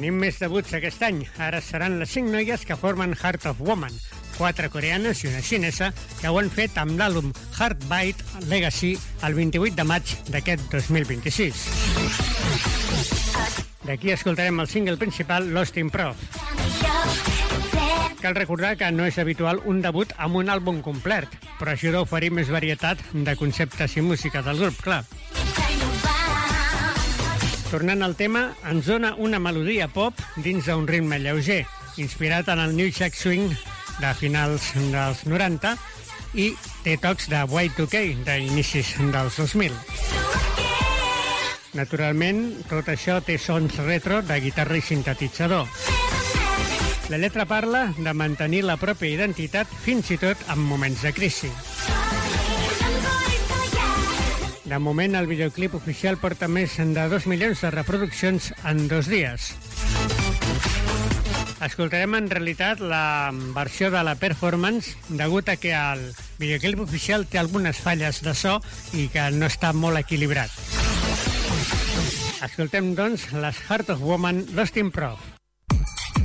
Tenim més debuts aquest any. Ara seran les 5 noies que formen Heart of Woman, 4 coreanes i una xinesa que ho han fet amb l'àlbum Heartbeat Legacy el 28 de maig d'aquest 2026. D'aquí escoltarem el single principal Lost in Prof. Cal recordar que no és habitual un debut amb un àlbum complet, però ajuda a oferir més varietat de conceptes i música del grup, clar. Tornant al tema, ens dona una melodia pop dins d'un ritme lleuger, inspirat en el New Jack Swing de finals dels 90 i té tocs de Y2K, d'inicis dels 2000. Naturalment, tot això té sons retro de guitarra i sintetitzador. La lletra parla de mantenir la pròpia identitat fins i tot en moments de crisi. De moment, el videoclip oficial porta més de 2 milions de reproduccions en 2 dies. Escoltarem en realitat la versió de la performance degut a que el videoclip oficial té algunes falles de so i que no està molt equilibrat. Escoltem, doncs, les Heart of Woman Lost in Prof.